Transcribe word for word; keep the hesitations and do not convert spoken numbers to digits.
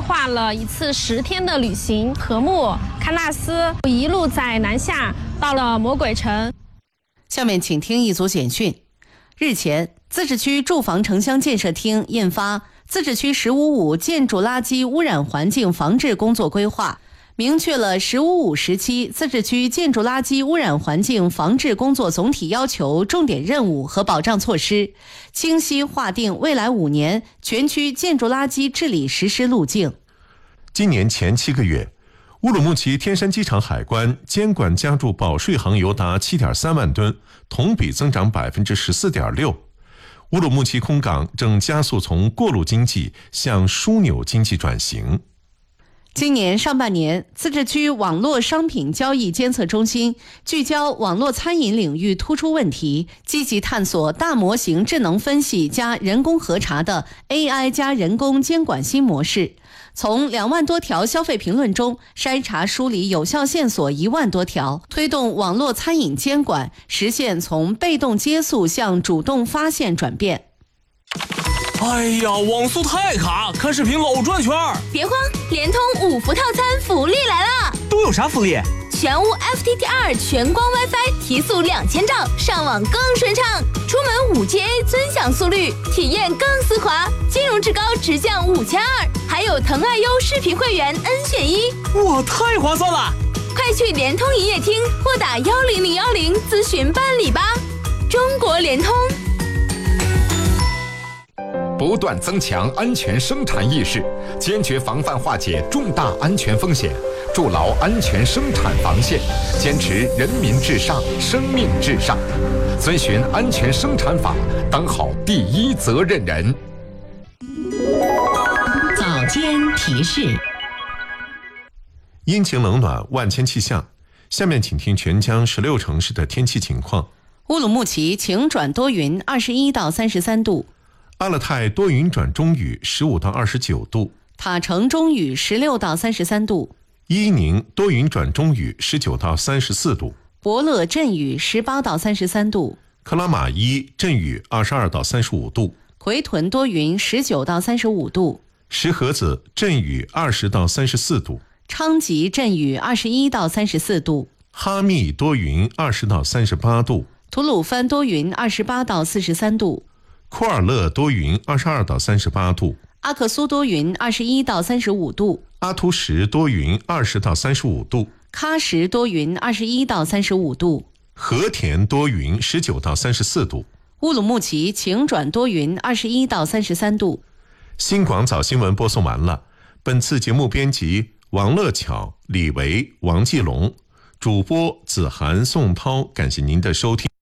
划了一次十天的旅行，和睦、喀纳斯，一路在南下，到了魔鬼城。 下面请听一组简讯。日前，自治区住房城乡建设厅印发《自治区“十五五”建筑垃圾污染环境防治工作规划》，明确了“十五五”时期自治区建筑垃圾污染环境防治工作总体要求、重点任务和保障措施，清晰划定未来五年全区建筑垃圾治理实施路径。 今年前七个月，乌鲁木齐天山机场海关监管加注保税航油达 七点三万吨，同比增长 百分之十四点六。乌鲁木齐空港正加速从过路经济向枢纽经济转型。 今年上半年，自治区网络商品交易监测中心聚焦网络餐饮领域突出问题，积极探索大模型智能分析加人工核查的 A I 加人工监管新模式，从两万多条消费评论中筛查梳理有效线索一万多条，推动网络餐饮监管实现从被动接诉向主动发现转变。 哎呀，网速太卡，看视频老转圈。 别慌，联通五伏套餐福利来了！ 都有啥福利？ 全屋 F T T R 全光 WiFi 提速两千兆，上网更顺畅。出门 五 G A 尊享速率，体验更丝滑。金融至高直降五千二，还有腾爱优视频会员 N 选一， 哇，太划算了！ 快去联通营业厅或打幺零零幺零咨询办理吧。中国联通。 不断增强安全生产意识，坚决防范化解重大安全风险，筑牢安全生产防线，坚持人民至上、生命至上，遵循安全生产法，当好第一责任人。 早间提示。 阴晴冷暖，万千气象。下面请听全江十六城市的天气情况。 乌鲁木齐晴转多云，二十一到三十三度。 阿勒泰多云转中雨，十五到二十九度。 塔城中雨，十六到三十三度。 伊宁多云转中雨，十九到三十四度。 博乐阵雨，十八到三十三度。 克拉玛依阵雨，二十二到三十五度。 奎屯多云，十九到三十五度。 石河子阵雨，二十到三十四度。 昌吉阵雨，二十一到三十四度。 哈密多云，二十到三十八度。 吐鲁番多云，二十八到四十三度。 库尔勒多云，二十二到三十八度。 阿克苏多云，二十一到三十五度。 阿图什多云，二十到三十五度。 喀什多云，二十一到三十五度。 和田多云，十九到三十四度。 乌鲁木齐晴转多云，二十一到三十三度。 新广早新闻播送完了。本次节目编辑王乐巧、李维、王继龙，主播子涵、宋涛，感谢您的收听。